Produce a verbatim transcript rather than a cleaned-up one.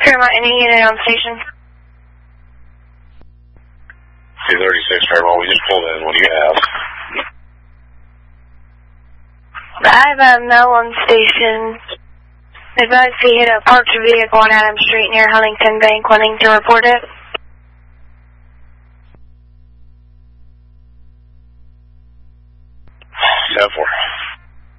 Paramount, any unit on station? two thirty-six, Paramount, we just pulled in. What do you have? I have a Mel on station. Advised he hit a parked vehicle on Adams Street near Huntington Bank, wanting to report it. ten four.